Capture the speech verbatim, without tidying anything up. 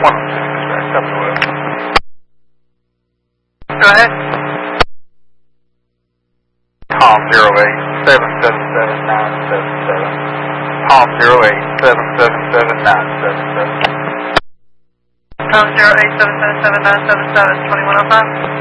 one oh six, dispatch, W F. Go ahead. Palm zero eight seven seven seven nine seven seven. Palm zero eight seven seven seven nine seven seven. Palm zero eight seven seven seven nine seven seven, twenty-one oh five.